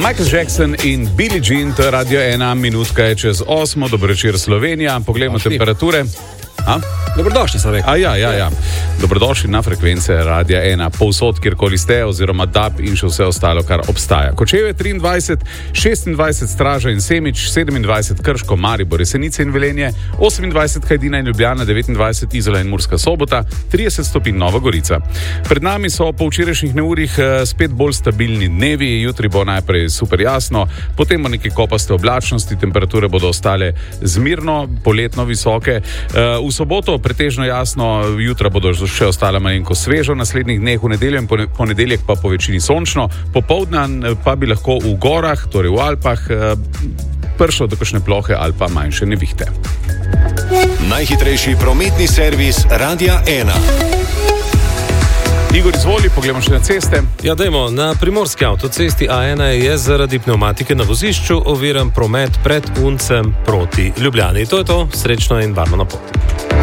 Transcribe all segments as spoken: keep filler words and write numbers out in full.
Michael Jackson in Billie Jean, to je Radio ena, minutka je čez osmo, dobro večer Slovenija, poglejmo Ošli. temperature. A? Dobrodošli, sem rekel. A ja, ja, ja. Dobrodošli na frekvence Radia ena, povsod, kjerkoli ste, oziroma D A B in še vse ostalo, kar obstaja. Kočevje triindvajset, šestindvajset Straža in Semič, sedemindvajset Krško, Maribor, Jesenice in Velenje, osemindvajset Hajdina in Ljubljana, devetindvajset Izola in Murska Sobota, trideset stopinj Nova Gorica. Pred nami so po včerajšnjih neurjih spet bolj stabilni dnevi, jutri bo najprej super jasno, potem bo neke kopaste oblačnosti, temperature bodo ostale zmirno, poletno visoke. V soboto pretežno jasno, jutra bodo še ostala malenko svežo, naslednjih dneh v nedeljo in ponedeljek pa po večini sončno, popoldan pa bi lahko v gorah, torej v Alpah, pršlo do kakšne plohe ali pa manjše nevihte. Najhitrejši prometni servis Radia ena. Igor, izvoli, pogledamo še na ceste. Ja, dajmo, na primorski avtocesti A ena je zaradi pneumatike na vozišču oviran promet pred Uncem proti Ljubljani. To je to, srečno in varno na poti.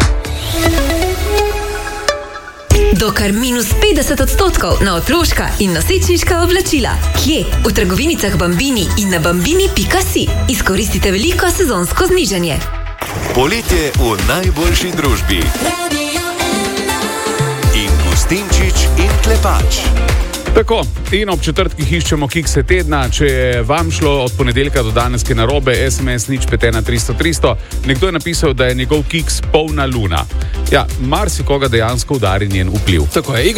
Do kar minus petdeset odstotkov na otroška in nosečniška oblačila. Kje? V trgovinicah Bambini in na bambini pika si. Izkoristite veliko sezonsko znižanje. Poletje v najboljši družbi. In Gustinčič in Klepač. Tako, in ob četrtkih iščemo kikse tedna. Če je vam šlo od ponedeljka do danes kaj narobe, es em es nič pet ena tristo tristo, nekdo je napisal, da je njegov kiks polna luna. Ja, marsikoga dejansko udari njen vpliv. Tako je, Igor.